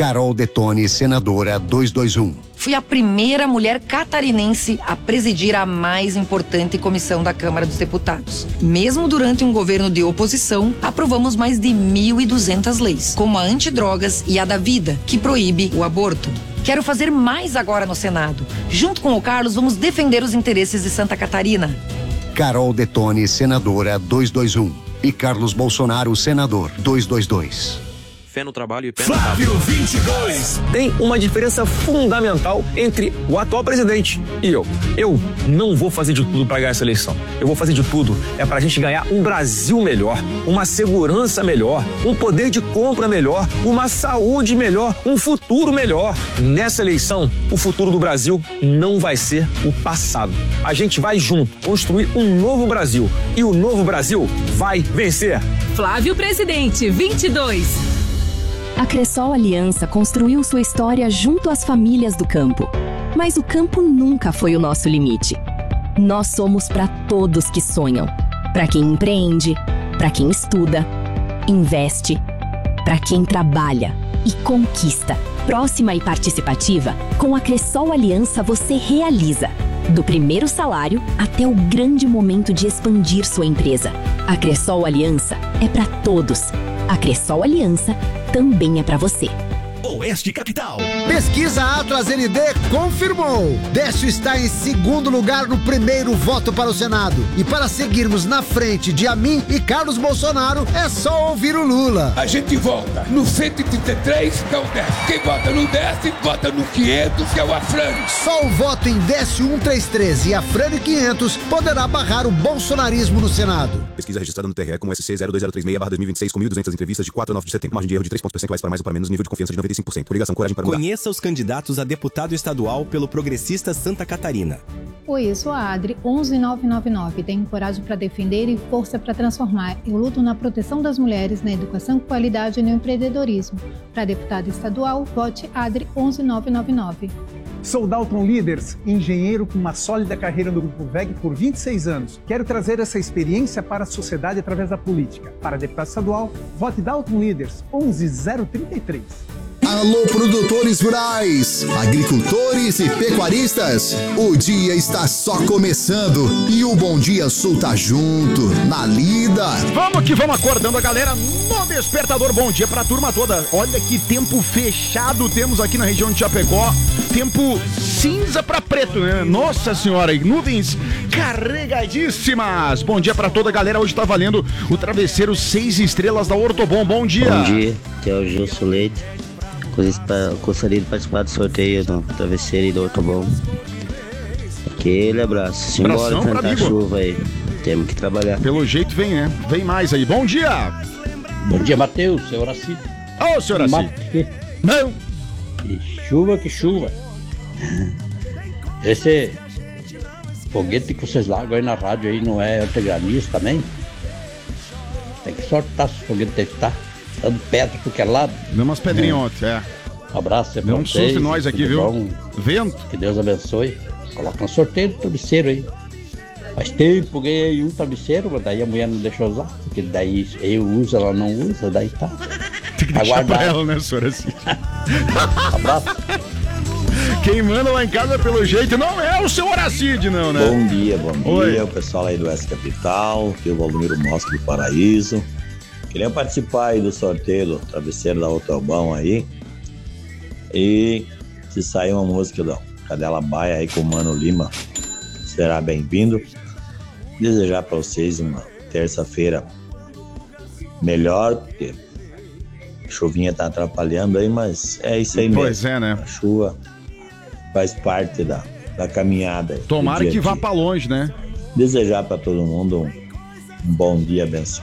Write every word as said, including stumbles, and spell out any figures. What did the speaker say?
Carol Detoni, senadora duzentos e vinte e um. Fui a primeira mulher catarinense a presidir a mais importante comissão da Câmara dos Deputados. Mesmo durante um governo de oposição, aprovamos mais de mil e duzentas leis, como a antidrogas e a da vida, que proíbe o aborto. Quero fazer mais agora no Senado. Junto com o Carlos, vamos defender os interesses de Santa Catarina. Carol Detoni, senadora duzentos e vinte e um. E Carlos Bolsonaro, senador duzentos e vinte e dois. Fé no trabalho e pé no Flávio vinte e dois. Tem uma diferença fundamental entre o atual presidente e eu. Eu não vou fazer de tudo para ganhar essa eleição. Eu vou fazer de tudo é para a gente ganhar um Brasil melhor, uma segurança melhor, um poder de compra melhor, uma saúde melhor, um futuro melhor. Nessa eleição, o futuro do Brasil não vai ser o passado. A gente vai junto construir um novo Brasil e o novo Brasil vai vencer. Flávio Presidente, vinte e dois. A Cressol Aliança construiu sua história junto às famílias do campo. Mas o campo nunca foi o nosso limite. Nós somos para todos que sonham. Para quem empreende, para quem estuda, investe, para quem trabalha e conquista. Próxima e participativa, com a Cressol Aliança você realiza. Do primeiro salário até o grande momento de expandir sua empresa. A Cressol Aliança é para todos. A Cressol Aliança também é para você. Oeste Capital. Pesquisa Atlas N D confirmou. Décio está em segundo lugar no primeiro voto para o Senado. E para seguirmos na frente de Amin e Carlos Bolsonaro, é só ouvir o Lula. A gente vota no cento e trinta e três, que é o Décio. Quem vota no Décio, vota no quinhentos, que é o Afrânio. Só o voto em Décio cento e trinta e três e Afrânio quinhentos poderá barrar o bolsonarismo no Senado. Pesquisa registrada no T R E com S C zero dois zero três seis barra dois mil e vinte e seis com mil e duzentas entrevistas de quatro a nove de setembro. Margem de erro de três pontos percentuais para mais ou para menos. Nível de confiança de noventa e cinco por cento. Obrigação, coragem para mudar. Conheça os candidatos a deputado estadual pelo Progressista Santa Catarina. Oi, eu sou a Adri, onze mil novecentos e noventa e nove. Tenho coragem para defender e força para transformar. Eu luto na proteção das mulheres, na educação com qualidade e no empreendedorismo. Para deputado estadual, vote Adri, onze mil novecentos e noventa e nove. Sou Dalton Leaders, engenheiro com uma sólida carreira no Grupo V E G por vinte e seis anos. Quero trazer essa experiência para a sociedade através da política. Para deputado estadual, vote Dalton Leaders, onze mil trinta e três. Alô, produtores rurais, agricultores e pecuaristas, o dia está só começando e o Bom Dia Sul tá junto, na lida. Vamos que vamos acordando a galera no Despertador. Bom dia pra turma toda. Olha que tempo fechado temos aqui na região de Chapecó. Tempo cinza pra preto, né? Nossa senhora, nuvens carregadíssimas. Bom dia pra toda a galera. Hoje tá valendo o travesseiro seis estrelas da Ortobon. Bom dia. Bom dia, aqui é o Gilson Leite. Gostaria de participar do sorteio no travesseiro e do Ortobon. Aquele abraço. Simbora enfrentar a chuva aí. Temos que trabalhar. Pelo jeito vem, né? Vem mais aí. Bom dia! Bom dia, Matheus, senhor Horaci. Ô, senhor Horaci. Não! Que chuva, que chuva. Esse foguete que vocês largam aí na rádio aí não é ortegranista também? Tem que sortar se o foguete deve estar. Dando pedra por que lado. Deu umas pedrinhas é. ontem, é. Um abraço, é Deu um susto em nós aqui, viu? Bom. Vento. Que Deus abençoe. Coloca um sorteio do travesseiro aí. Faz tempo ganhei um travesseiro, mas daí a mulher não deixou usar. Porque daí eu uso, ela não usa, daí tá. Tem que deixar pra ela, né, senhora? Assim. Abraço. Quem manda lá em casa, pelo jeito, não é o seu Horacide, não, né? Bom dia, bom Oi. dia. O pessoal aí do Oeste Capital, que é o Valdomiro Mosca do Paraíso. Queria participar aí do sorteio do travesseiro da Autobão aí. E se sair uma música da Cadela Baia aí com o Mano Lima, será bem-vindo. Desejar para vocês uma terça-feira melhor, porque a chuvinha tá atrapalhando aí, mas é isso aí mesmo. Pois é, né? A chuva faz parte da, da caminhada. Tomara que vá para longe, né? Desejar para todo mundo um, um bom dia abençoado.